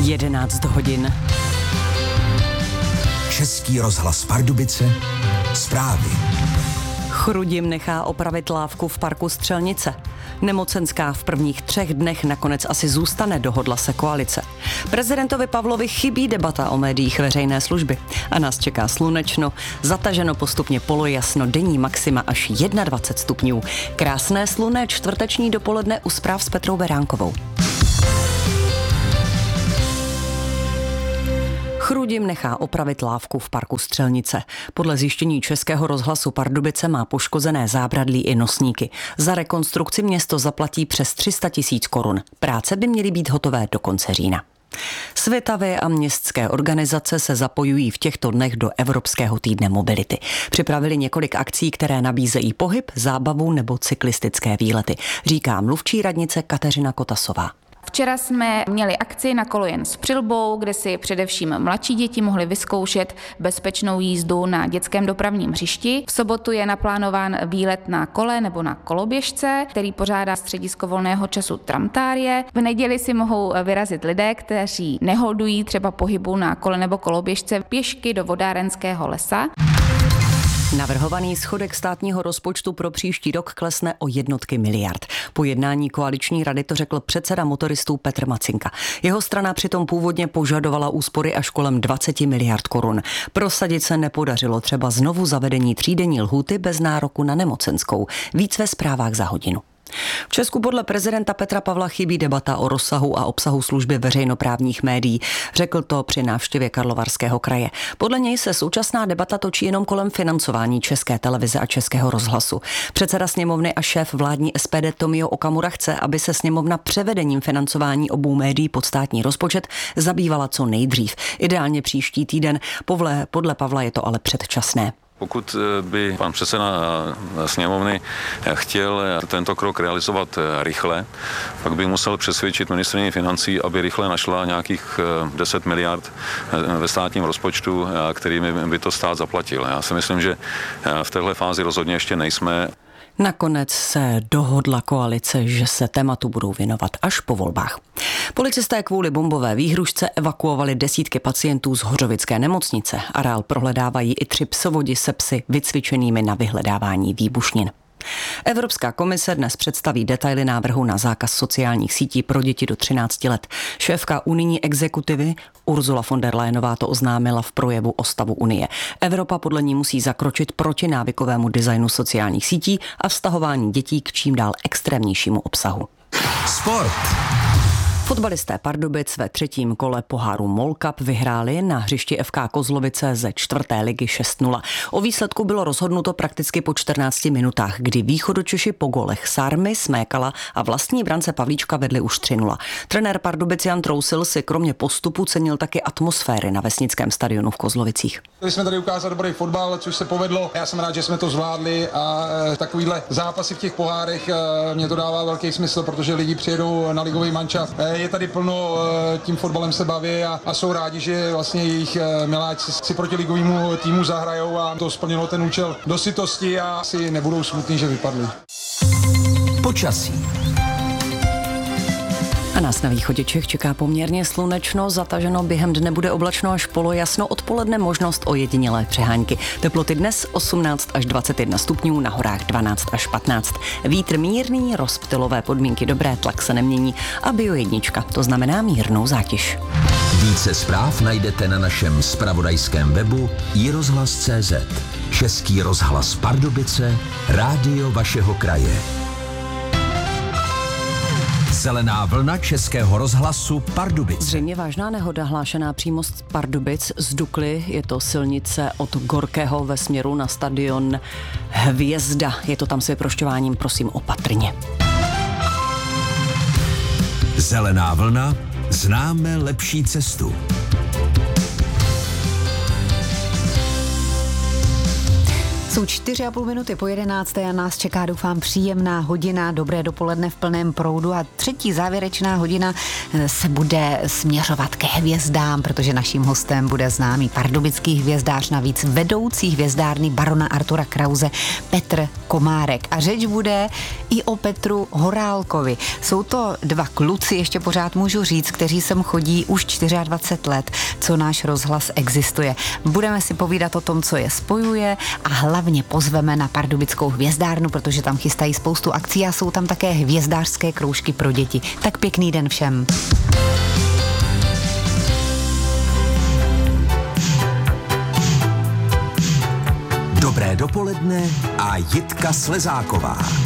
11 hodin. Český rozhlas Pardubice, zprávy. Chrudim nechá opravit lávku v parku Střelnice. Nemocenská v prvních 3 dnech nakonec asi zůstane, dohodla se koalice. Prezidentovi Pavlovi chybí debata o médiích veřejné služby. A nás čeká slunečno, zataženo postupně polojasno, denní maxima až 21 stupňů. Krásné slunné čtvrteční dopoledne u zpráv s Petrou Beránkovou. Chrudim nechá opravit lávku v parku Střelnice. Podle zjištění Českého rozhlasu Pardubice má poškozené zábradlí i nosníky. Za rekonstrukci město zaplatí přes 300 000 korun. Práce by měly být hotové do konce října. Světové a městské organizace se zapojují v těchto dnech do Evropského týdne mobility. Připravili několik akcí, které nabízejí pohyb, zábavu nebo cyklistické výlety, říká mluvčí radnice Kateřina Kotasová. Včera jsme měli akci Na kolo jen s přilbou, kde si především mladší děti mohly vyzkoušet bezpečnou jízdu na dětském dopravním hřišti. V sobotu je naplánován výlet na kole nebo na koloběžce, který pořádá středisko volného času Tramtárie. V neděli si mohou vyrazit lidé, kteří neholdují třeba pohybu na kole nebo koloběžce, pěšky do vodárenského lesa. Navrhovaný schodek státního rozpočtu pro příští rok klesne o jednotky miliard. Po jednání koaliční rady to řekl předseda motoristů Petr Macinka. Jeho strana přitom původně požadovala úspory až kolem 20 miliard korun. Prosadit se nepodařilo třeba znovu zavedení 3denní lhůty bez nároku na nemocenskou. Víc ve zprávách za hodinu. V Česku podle prezidenta Petra Pavla chybí debata o rozsahu a obsahu služby veřejnoprávních médií. Řekl to při návštěvě Karlovarského kraje. Podle něj se současná debata točí jenom kolem financování České televize a Českého rozhlasu. Předseda sněmovny a šéf vládní SPD Tomio Okamura chce, aby se sněmovna převedením financování obou médií pod státní rozpočet zabývala co nejdřív. Ideálně příští týden. Podle Pavla je to ale předčasné. Pokud by pan předseda sněmovny chtěl tento krok realizovat rychle, pak by musel přesvědčit ministryni financí, aby rychle našla nějakých 10 miliard ve státním rozpočtu, kterými by to stát zaplatil. Já si myslím, že v téhle fázi rozhodně ještě nejsme. Nakonec se dohodla koalice, že se tématu budou věnovat až po volbách. Policisté kvůli bombové výhružce evakuovali desítky pacientů z Hořovické nemocnice. Areál prohledávají i 3 psovodi se psy vycvičenými na vyhledávání výbušnin. Evropská komise dnes představí detaily návrhu na zákaz sociálních sítí pro děti do 13 let. Šéfka unijní exekutivy Ursula von der Leyenová to oznámila v projevu o stavu Unie. Evropa podle ní musí zakročit proti návykovému designu sociálních sítí a vztahování dětí k čím dál extrémnějšímu obsahu. Sport. Fotbalisté Pardubic ve 3. kole poháru MOL Cup vyhráli na hřišti FK Kozlovice ze 4. ligy 6-0. O výsledku bylo rozhodnuto prakticky po 14 minutách, kdy Východočeši po golech Sarmy, Smékala a vlastní brance Pavlíčka vedli už 3-0. Trenér Pardubic Jan Trousil si kromě postupu cenil taky atmosféry na vesnickém stadionu v Kozlovicích. Chtěli jsme tady ukázat dobrý fotbal, což se povedlo. Já jsem rád, že jsme to zvládli a takovýhle zápasy v těch pohárech mě to dává velký smysl, protože lidi přijedou na ligový mančaft. Je tady plno, tím fotbalem se baví a jsou rádi, že vlastně jejich miláci si proti ligovému týmu zahrajou a to splnilo ten účel do sytosti a asi nebudou smutní, že vypadli. Počasí. A nás na východě Čech čeká poměrně slunečno, zataženo, během dne bude oblačno až polojasno, odpoledne možnost ojedinělé přehánky. Teploty dnes 18 až 21 stupňů, na horách 12 až 15. Vítr mírný, rozptylové podmínky dobré, tlak se nemění a Bio1, to znamená mírnou zátěž. Více zpráv najdete na našem zpravodajském webu iRozhlas.cz. Český rozhlas Pardubice, rádio vašeho kraje. Zelená vlna Českého rozhlasu Pardubice. Zřejmě vážná nehoda hlášená přímo z Pardubic z Dukly. Je to silnice od Gorkého ve směru na stadion Hvězda. Je to tam s vyprošťováním, prosím opatrně. Zelená vlna, známe lepší cestu. Jsou 4,5 minuty po 11. a nás čeká, doufám, příjemná hodina, dobré dopoledne v plném proudu a třetí závěrečná hodina se bude směřovat ke hvězdám, protože naším hostem bude známý pardubický hvězdář, navíc vedoucí hvězdárny barona Artura Krause Petr Komárek. A řeč bude i o Petru Horálkovi. Jsou to dva kluci, ještě pořád můžu říct, kteří sem chodí už 24 let, co náš rozhlas existuje. Budeme si povídat o tom, co je spojuje a hlavně pozveme na pardubickou hvězdárnu, protože tam chystají spoustu akcí a jsou tam také hvězdářské kroužky pro děti. Tak pěkný den všem. Dobré dopoledne a Jitka Slezáková.